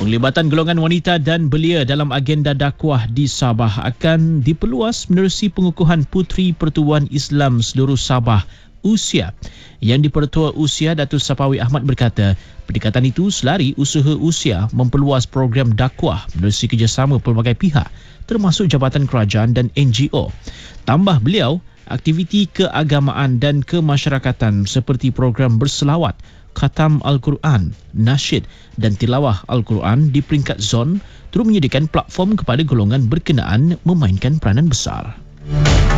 Penglibatan golongan wanita dan belia dalam agenda dakwah di Sabah akan diperluas menerusi pengukuhan Puteri Pertubuhan Islam seluruh Sabah usia. Yang di-Pertua Usia Datuk Sapawi Ahmad berkata, pendekatan itu selari usaha usia memperluas program dakwah menerusi kerjasama pelbagai pihak termasuk Jabatan Kerajaan dan NGO. Tambah beliau, aktiviti keagamaan dan kemasyarakatan seperti program berselawat, khatam Al-Quran, nasyid dan tilawah Al-Quran di peringkat zon turut menyediakan platform kepada golongan berkenaan memainkan peranan besar.